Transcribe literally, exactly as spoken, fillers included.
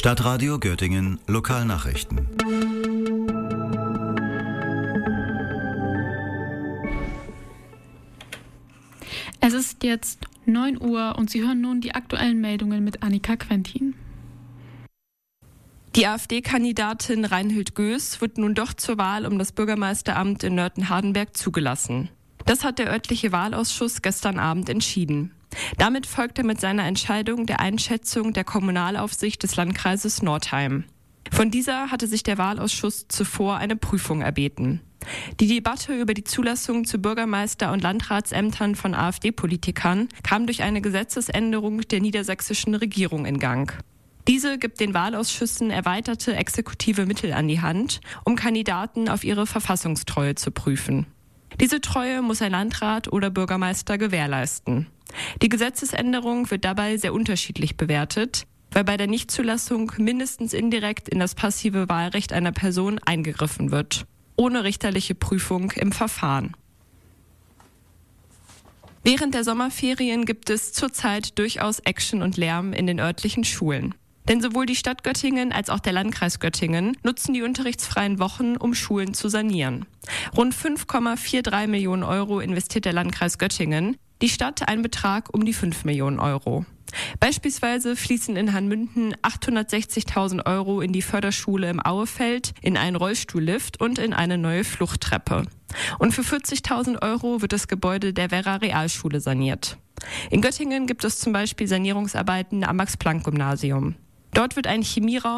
Stadtradio Göttingen Lokalnachrichten. Es ist jetzt neun Uhr und Sie hören nun die aktuellen Meldungen mit Annika Quentin. Die AfD-Kandidatin Reinhild Göß wird nun doch zur Wahl um das Bürgermeisteramt in Nörten-Hardenberg zugelassen. Das hat der örtliche Wahlausschuss gestern Abend entschieden. Damit folgt er mit seiner Entscheidung der Einschätzung der Kommunalaufsicht des Landkreises Nordheim. Von dieser hatte sich der Wahlausschuss zuvor eine Prüfung erbeten. Die Debatte über die Zulassung zu Bürgermeister- und Landratsämtern von AfD-Politikern kam durch eine Gesetzesänderung der niedersächsischen Regierung in Gang. Diese gibt den Wahlausschüssen erweiterte exekutive Mittel an die Hand, um Kandidaten auf ihre Verfassungstreue zu prüfen. Diese Treue muss ein Landrat oder Bürgermeister gewährleisten. Die Gesetzesänderung wird dabei sehr unterschiedlich bewertet, weil bei der Nichtzulassung mindestens indirekt in das passive Wahlrecht einer Person eingegriffen wird, ohne richterliche Prüfung im Verfahren. Während der Sommerferien gibt es zurzeit durchaus Action und Lärm in den örtlichen Schulen. Denn sowohl die Stadt Göttingen als auch der Landkreis Göttingen nutzen die unterrichtsfreien Wochen, um Schulen zu sanieren. Rund fünf Komma dreiundvierzig Millionen Euro investiert der Landkreis Göttingen, die Stadt einen Betrag um die fünf Millionen Euro. Beispielsweise fließen in Hanmünden achthundertsechzigtausend Euro in die Förderschule im Auefeld, in einen Rollstuhllift und in eine neue Fluchttreppe. Und für vierzigtausend Euro wird das Gebäude der Werra Realschule saniert. In Göttingen gibt es zum Beispiel Sanierungsarbeiten am Max-Planck-Gymnasium. Dort wird ein Chemieraum